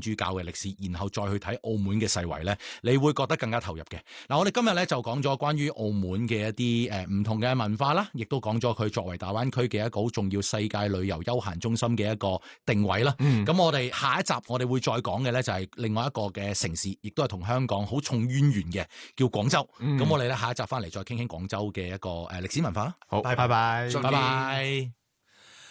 主教嘅歷史，然後再去睇澳門嘅世遺咧，你會覺得更加投入嘅。嗱，我哋今日咧就講咗關於澳門嘅一啲唔同嘅文化啦，亦都講咗佢作為大灣區嘅一個好重要世界旅遊休閒中心嘅一個定位啦。咁我哋下一集我哋會再講嘅咧就係另外一個嘅城市，亦都係同香港好重淵源嘅，叫廣州。咁我哋咧下一集翻嚟再傾傾廣州嘅一個歷史文化啦。 好，拜拜， 拜拜。